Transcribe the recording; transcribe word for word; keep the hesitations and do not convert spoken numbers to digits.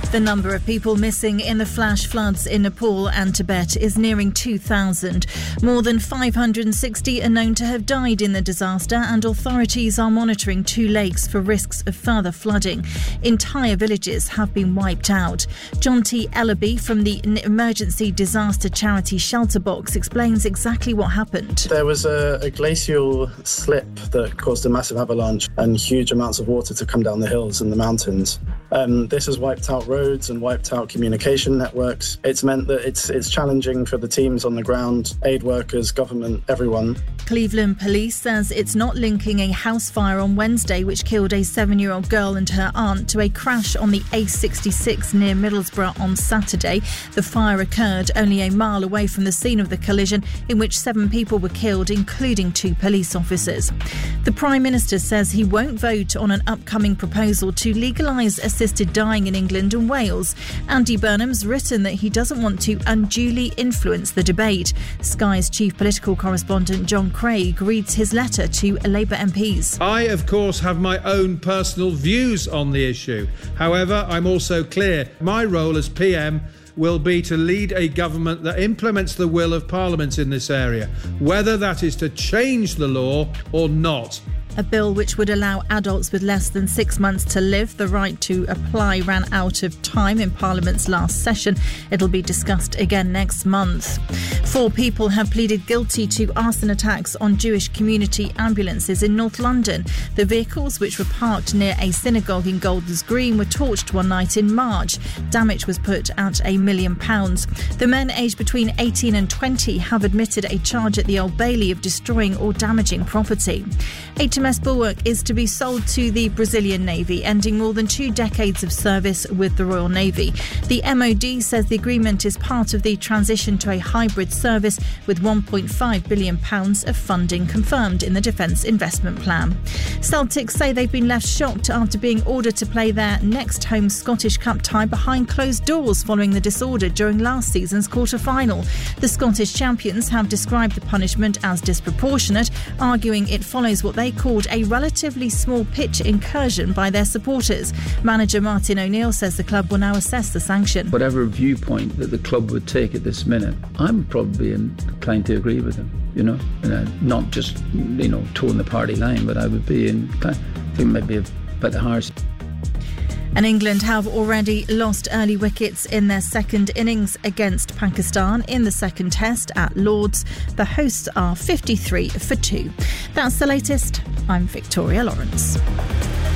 The number of people missing in the flash floods in Nepal and Tibet is nearing two thousand. More than five hundred sixty are known to have died in the disaster, and authorities are monitoring two lakes for risks of further flooding. Entire villages have been wiped out. John T. Ellaby from the emergency disaster charity Shelterbox explains exactly what happened. There was a, a glacial slip that caused a massive avalanche and huge amounts of water to come down the hills and the mountains. Um, this has wiped out roads and wiped out communication networks. It's meant that it's it's challenging for the teams on the ground, aid workers, government, everyone. Cleveland Police says it's not linking a house fire on Wednesday which killed a seven-year-old girl and her aunt to a crash on the A sixty-six near Middlesbrough on Saturday. The fire occurred only a mile away from the scene of the collision, in which seven people were killed, including two police officers. The Prime Minister says he won't vote on an upcoming proposal to legalise assisted dying in England and Wales. Andy Burnham's written that he doesn't want to unduly influence the debate. Sky's chief political correspondent John Craig reads his letter to Labour M Ps. I, of course, have my own personal views on the issue. However, I'm also clear my role as P M will be to lead a government that implements the will of Parliament in this area, whether that is to change the law or not. A bill which would allow adults with less than six months to live the right to apply ran out of time in Parliament's last session. It'll be discussed again next month. Four people have pleaded guilty to arson attacks on Jewish community ambulances in North London. The vehicles, which were parked near a synagogue in Golders Green, were torched one night in March. Damage was put at a million pounds. The men aged between eighteen and twenty have admitted a charge at the Old Bailey of destroying or damaging property. H M S Bulwark is to be sold to the Brazilian Navy, ending more than two decades of service with the Royal Navy. The M O D says the agreement is part of the transition to a hybrid service, with one point five billion pounds of funding confirmed in the Defence Investment Plan. Celtic say they've been left shocked after being ordered to play their next home Scottish Cup tie behind closed doors following the disorder during last season's quarter-final. The Scottish champions have described the punishment as disproportionate, arguing it follows what they called a relatively small pitch incursion by their supporters. Manager Martin O'Neill says the club will now assess the sanction. Whatever viewpoint that the club would take at this minute, I'm probably inclined to agree with them, you know, and not just, you know, toeing the party line, but I would be inclined, I think maybe a bit harsh. And England have already lost early wickets in their second innings against Pakistan in the second test at Lord's. The hosts are fifty-three for two. That's the latest. I'm Victoria Lawrence.